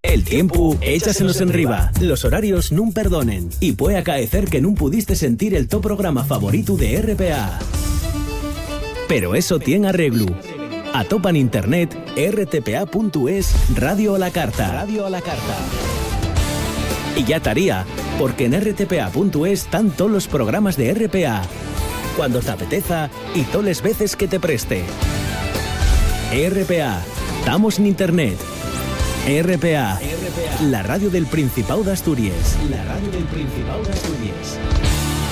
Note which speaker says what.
Speaker 1: El tiempo, échasenos en riba. Los horarios nun perdonen. Y puede acaecer que nun pudiste sentir el to programa favorito de RPA. Pero eso tiene arreglo. Atopa en internet rtpa.es Radio a la Carta. Y ya estaría, porque en rtpa.es están todos los programas de RPA. Cuando te apeteza y todas las veces que te preste. RPA. Estamos en internet. RPA. La radio del Principado de Asturias.